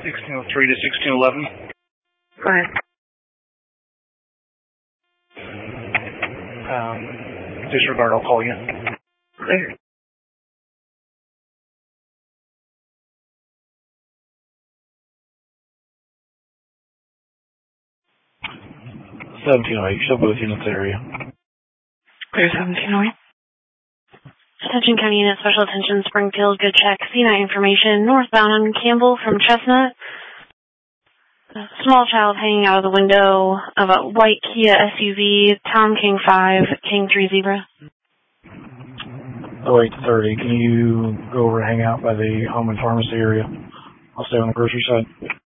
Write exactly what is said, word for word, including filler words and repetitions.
sixteen oh three to sixteen eleven. Go ahead. Um, disregard, I'll call you. Clear. seventeen oh eight, show both units area. Clear seventeen oh eight. Attention County Unit, Special Attention, Springfield, good check. C nine information, northbound on Campbell from Chestnut. A small child hanging out of the window of a white Kia S U V, Tom King five, King three Zebra. oh eight thirty, can you go over and hang out by the home and pharmacy area? I'll stay on the grocery side.